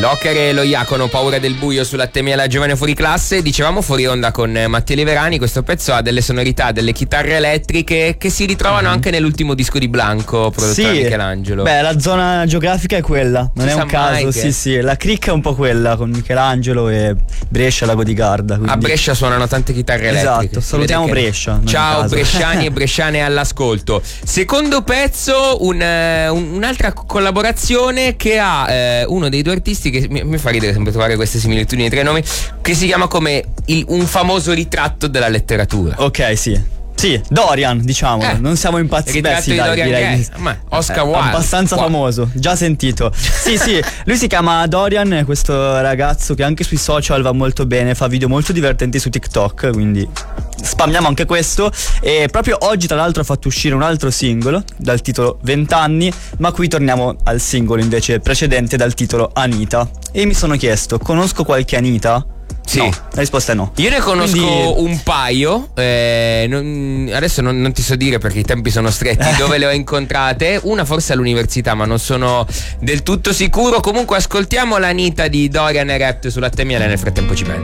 Locker e lo Iacono, Paura del buio sulla Temiela Giovane Fuori Classe. Dicevamo fuori onda con Mattia Liverani, questo pezzo ha delle sonorità, delle chitarre elettriche che si ritrovano anche nell'ultimo disco di Blanco prodotto da Michelangelo. Beh, la zona geografica è quella, non è un caso. Sì, la cricca è un po' quella, con Michelangelo e Brescia, Lago di Garda, quindi... A Brescia suonano tante chitarre elettriche. Esatto, salutiamo Brescia. Ciao bresciani e bresciane all'ascolto. Secondo pezzo, un'altra collaborazione che ha uno dei due artisti che mi fa ridere sempre trovare queste similitudini tra i nomi, che si chiama come un famoso ritratto della letteratura. Ok, sì, Dorian, diciamo, non siamo impazziti. Ritratto di Dorian Gray, Oscar Wilde, abbastanza famoso, già sentito. Sì, lui si chiama Dorian, è questo ragazzo che anche sui social va molto bene, fa video molto divertenti su TikTok, quindi spammiamo anche questo. E proprio oggi tra l'altro ha fatto uscire un altro singolo dal titolo 20 anni, ma qui torniamo al singolo invece precedente dal titolo Anita. E mi sono chiesto, conosco qualche Anita? Sì. No, la risposta è no. Io ne conosco un paio, adesso non ti so dire perché i tempi sono stretti dove le ho incontrate. Una forse all'università, ma non sono del tutto sicuro. Comunque ascoltiamo l'Anita di Dorian e Rapt sulla Temiela, nel frattempo ci penso.